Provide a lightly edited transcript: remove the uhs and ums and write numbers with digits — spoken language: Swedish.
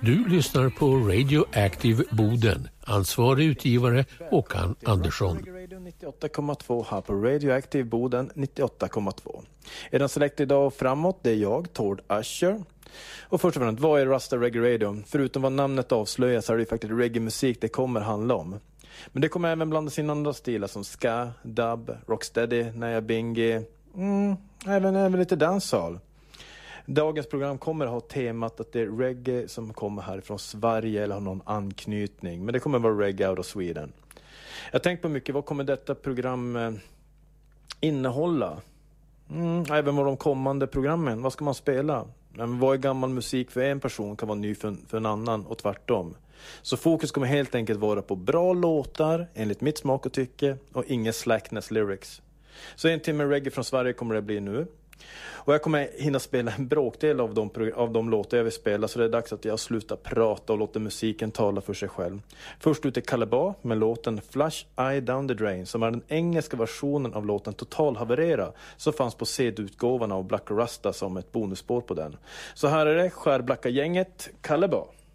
Du lyssnar på Radioactive Boden. Ansvarig utgivare Håkan Andersson. 98,2 här på Radioactive Boden 98,2. Är den select idag och framåt, det är jag, Tord Asher. Och först och främst, vad är Rasta Reggae Radio? Förutom vad namnet avslöjar så är det faktiskt reggae-musik det kommer handla om. Men det kommer även blandas in andra stilar som ska, dub, rocksteady, nyabinghi, även lite dancehall. Dagens program kommer ha temat att det är reggae som kommer härifrån Sverige eller har någon anknytning. Men det kommer vara reggae out of Sweden. Jag tänkte på mycket, vad kommer detta program innehålla? Även vad de kommande programmen, vad ska man spela? Men vad är gammal musik för en person kan vara ny för en annan och tvärtom. Så fokus kommer helt enkelt vara på bra låtar enligt mitt smak och tycke och ingen slackness lyrics. Så en timme reggae från Sverige kommer det bli nu. Och jag kommer hinna spela en bråkdel av de låtar jag vill spela, så det är dags att jag slutar prata och låter musiken tala för sig själv. Först ut är Calabar med låten Flush Eye Down the Drain, som är den engelska versionen av låten Total Haverera, som fanns på CD-utgåvan av Black Rasta som ett bonusspår på den. Så här är det, Skärblacka gänget, Calabar.